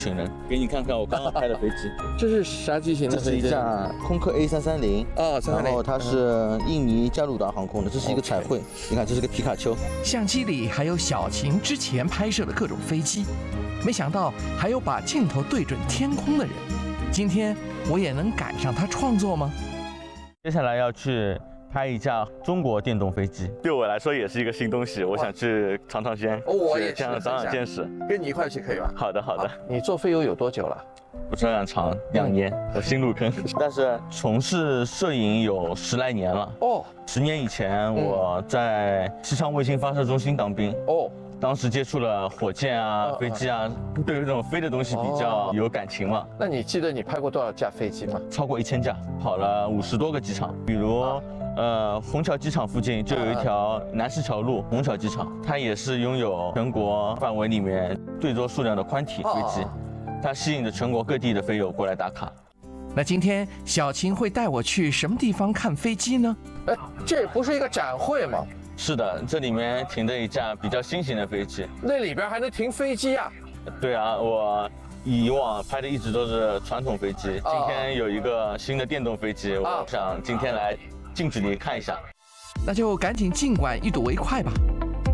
群人，给你看看我刚刚拍的飞机。 这是啥机型的飞机？ 这是一架空客 A330。 330。 然后它是印尼加鲁达航空的，这是一个彩绘。你看，这是个皮卡丘。 相机里还有小琴之前拍摄的各种飞机，没想到还有把镜头对准天空的人。今天我也能赶上他创作吗？ 接下来要去拍一架中国电动飞机，对我来说也是一个新东西，我想去尝尝鲜。 我也这样长长见识。 跟你一块去可以吧？ 好的，好的。 你做飞游有多久了？ 不是很长，2年，我新入坑。但是从事摄影有10来年了。10年以前我在西昌卫星发射中心当兵。当时接触了火箭啊、飞机啊，对于这种飞的东西比较有感情嘛。 那你记得你拍过多少架飞机吗？ 超过1000架，跑了50多个机场，比如虹桥机场附近就有一条南市桥路虹桥机场，它也是拥有全国范围里面最多数量的宽体飞机，它吸引着全国各地的飞友过来打卡。 那今天小琴会带我去什么地方看飞机呢？ 这不是一个展会吗？ 是的，这里面停着一架比较新型的飞机。 那里边还能停飞机啊？ 对啊，我以往拍的一直都是传统飞机，今天有一个新的电动飞机，我想今天来近距离看一下。 那就赶紧尽管一睹为快吧。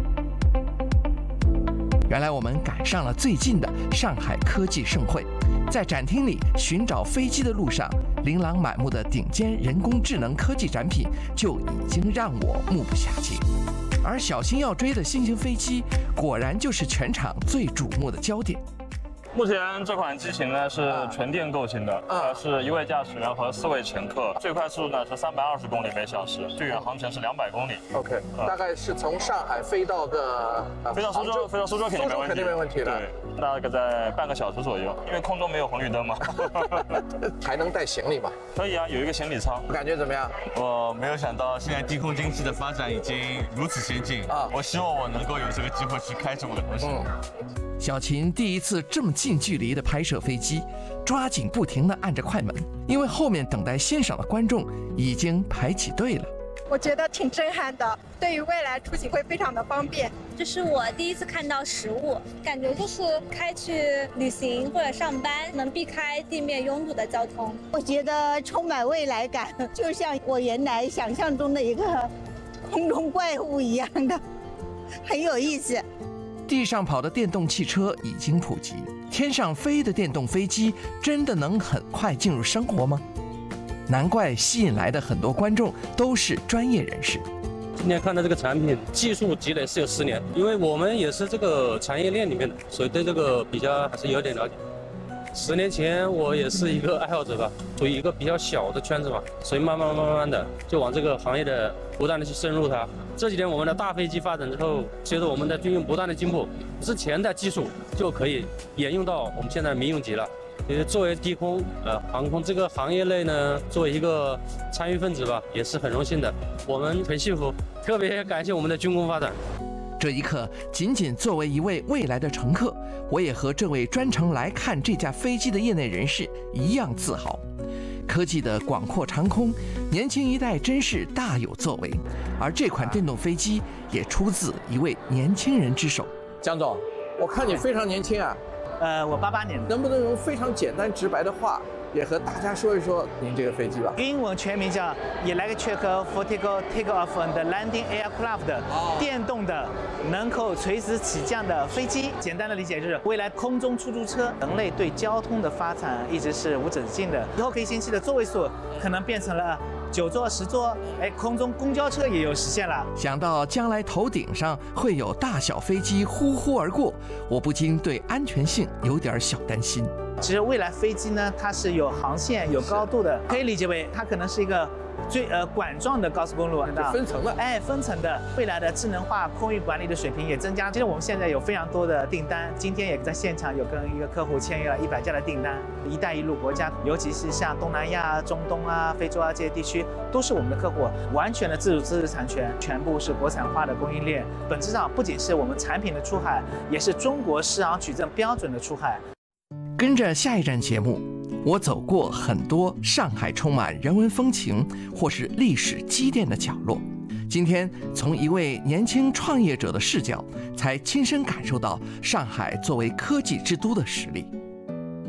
原来我们赶上了最近的上海科技盛会，在展厅里寻找飞机的路上，琳琅满目的顶尖人工智能科技展品就已经让我目不暇接。而小新要追的新型飞机，果然就是全场最瞩目的焦点。 目前这款机型呢是纯电构型的，是1位驾驶员和4位乘客，最快速度呢是320公里每小时，最远航程是200公里。 OK， 大概是从上海飞到苏州肯定没问题的。对，大概在半个小时左右，因为空中没有红绿灯嘛。 还能带行李吗？ 可以啊，有一个行李舱。 感觉怎么样？ 我没有想到现在低空经济的发展已经如此先进我希望我能够有这个机会去开这么个东西。 小琴第一次这么近距离的拍摄飞机，抓紧不停地按着快门，因为后面等待欣赏的观众已经排起队了。 我觉得挺震撼的，对于未来出行会非常的方便。 这是我第一次看到实物，感觉就是开去旅行或者上班，能避开地面拥堵的交通。 我觉得充满未来感，就像我原来想象中的一个空中怪物一样的，很有意思。 地上跑的电动汽车已经普及，天上飞的电动飞机真的能很快进入生活吗？难怪吸引来的很多观众都是专业人士。 今天看到这个产品，技术积累是有10年，因为我们也是这个产业链里面的，所以对这个比较还是有点了解。10年前我也是一个爱好者吧，处于一个比较小的圈子嘛，所以慢慢的就往这个行业的不断的去深入它。这几年我们的大飞机发展之后，随着我们的军用不断的进步，之前的技术就可以沿用到我们现在的民用级了。作为低空航空这个行业内呢，作为一个参与分子吧，也是很荣幸的。我们很幸福，特别感谢我们的军工发展。 这一刻，仅仅作为一位未来的乘客，我也和这位专程来看这架飞机的业内人士一样自豪。科技的广阔长空，年轻一代真是大有作为。而这款电动飞机也出自一位年轻人之手。 江总，我看你非常年轻啊。 我88年的。 能不能用非常简单直白的话，也和大家说一说您这个飞机吧？ 英文全名叫 Electric Vertical Takeoff and Landing Aircraft 的电动的能够垂直起降的飞机。简单的理解就是未来空中出租车。人类对交通的发展一直是无止境的，以后可以嫌弃的座位数可能变成了9座、10座，空中公交车也有实现了。 想到将来头顶上会有大小飞机呼呼而过，我不禁对安全性有点小担心。 其实未来飞机呢，它是有航线、有高度的，可以理解为它可能是一个管状的高速公路， 分层的， 分层的。未来的智能化空域管理的水平也增加。其实我们现在有非常多的订单，今天也在现场有跟一个客户签约了100架的订单。“一带一路”国家，尤其是像东南亚、中东啊、非洲啊这些地区，都是我们的客户，完全的自主知识产权，全部是国产化的供应链。本质上不仅是我们产品的出海，也是中国市场矩阵标准的出海。 跟着下一站节目，我走过很多上海充满人文风情或是历史积淀的角落。今天从一位年轻创业者的视角，才亲身感受到上海作为科技之都的实力。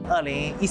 2014